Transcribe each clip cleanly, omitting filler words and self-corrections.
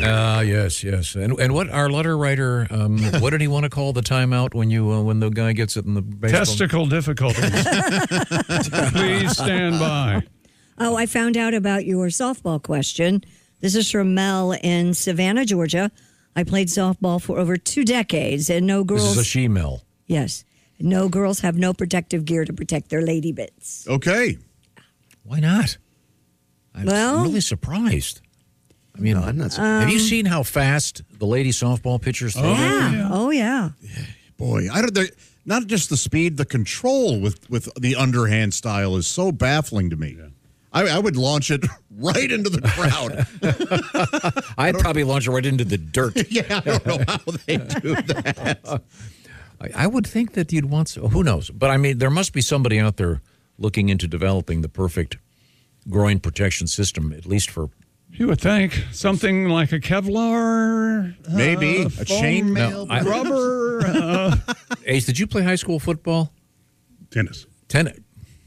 Yes. And what our letter writer, what did he want to call the timeout when the guy gets it in the baseball? Testicle difficulties. Please stand by. Oh, I found out about your softball question. This is from Mel in Savannah, Georgia. I played softball for over 2 decades, and no girls... This is a she-Mel. Yes. No girls have no protective gear to protect their lady bits. Okay. Why not? I'm really surprised. I mean, I'm not surprised. Have you seen how fast the lady softball pitchers throw? Oh, yeah. Boy, not just the speed, the control with the underhand style is so baffling to me. Yeah. I would launch it right into the crowd. I'd probably launch it right into the dirt. Yeah, I don't know how they do that. I would think that you'd want... Who knows? But, I mean, there must be somebody out there looking into developing the perfect groin protection system, at least for... You would think something like a Kevlar, maybe a foam chainmail, rubber. Ace, did you play high school football? Tennis. Tennis.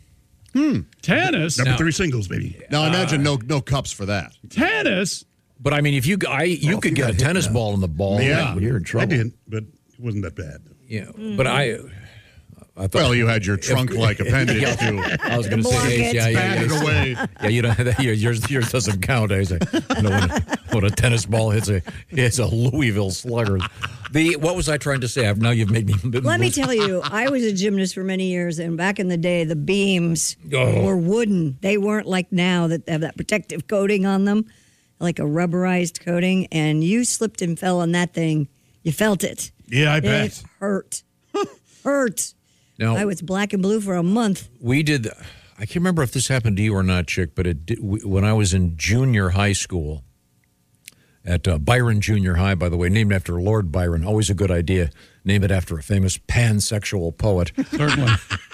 Number 3 singles, baby. Now imagine no cups for that. Tennis. But I mean, if you could get a tennis ball in the ball, you're in trouble. I did, but it wasn't that bad. Yeah, but I thought, well, you had your trunk-like appendage too. I was going to say, batted away. Yeah, you don't. Yours doesn't count. I say, when a tennis ball hits a Louisville Slugger. What was I trying to say? Now you've made me. Let me tell you, I was a gymnast for many years, and back in the day, the beams were wooden. They weren't like now that have that protective coating on them, like a rubberized coating. And you slipped and fell on that thing. You felt it. Yeah, I bet. It hurt. Hurt. Now, I was black and blue for a month. We did. I can't remember if this happened to you or not, Chick, but it did, when I was in junior high school at Byron Junior High, by the way, named after Lord Byron. Always a good idea. Name it after a famous pansexual poet. Certainly.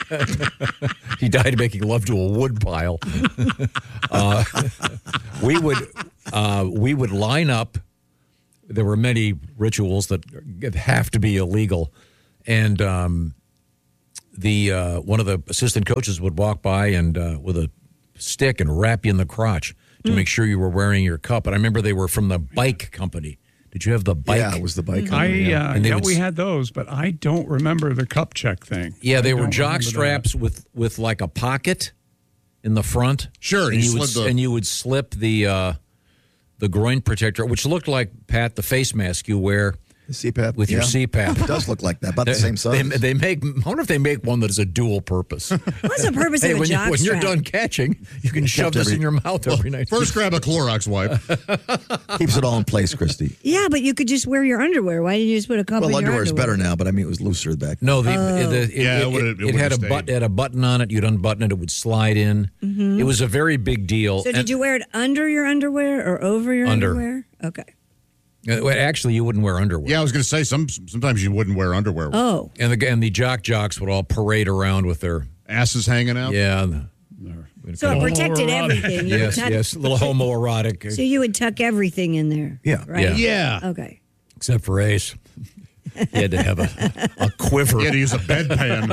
He died making love to a wood pile. We would line up. There were many rituals that have to be illegal, and one of the assistant coaches would walk by and with a stick and wrap you in the crotch to make sure you were wearing your cup. And I remember they were from the bike company. Did you have the bike? Yeah, it was the bike company. We had those, but I don't remember the cup check thing. Yeah, they were jock straps with like a pocket in the front. Sure, and you would slip the groin protector, which looked like, Pat, the face mask you wear. The CPAP. With your CPAP. It does look like that, about the same size. I wonder if they make one that is a dual purpose. What's the purpose of a jock when you're strap? done catching, you can shove this in your mouth every night. First grab a Clorox wipe. Keeps it all in place, Christy. Yeah, but you could just wear your underwear. Why didn't you just put a cup in your underwear? Well, underwear is better now, but I mean, it was looser back then. No, it had a button on it. You'd unbutton it. It would slide in. Mm-hmm. It was a very big deal. So did you wear it under your underwear or over your underwear? Okay. Actually, you wouldn't wear underwear. Yeah, I was going to say sometimes you wouldn't wear underwear. Oh, and the jocks would all parade around with their asses hanging out. Yeah, so it protected everything. Yes, a little homoerotic. So you would tuck everything in there. Yeah, right? Yeah. Okay. Except for Ace, he had to have a quiver. He had to use a bedpan.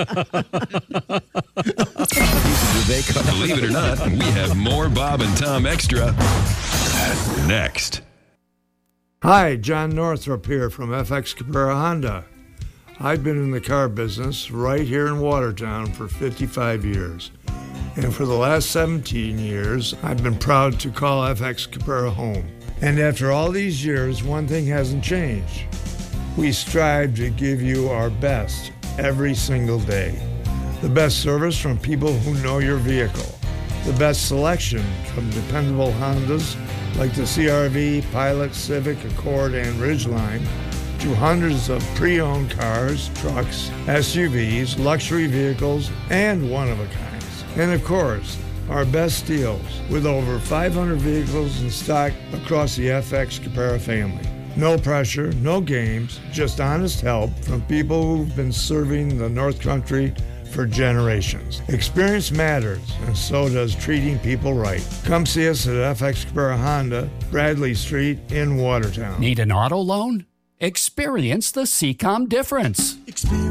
Believe it or not, we have more Bob and Tom Extra next. Hi, John Northrop here from FX Cabrera Honda. I've been in the car business right here in Watertown for 55 years. And for the last 17 years, I've been proud to call FX Cabrera home. And after all these years, one thing hasn't changed. We strive to give you our best every single day. The best service from people who know your vehicle. The best selection from dependable Hondas like the CR-V, Pilot, Civic, Accord, and Ridgeline, to hundreds of pre-owned cars, trucks, SUVs, luxury vehicles, and one-of-a-kinds. And of course, our best deals with over 500 vehicles in stock across the FX Cabrera family. No pressure, no games, just honest help from people who've been serving the North Country for generations. Experience matters, and so does treating people right. Come see us at FX Cabrera Honda, Bradley Street in Watertown. Need an auto loan? Experience the CCOM difference. Experience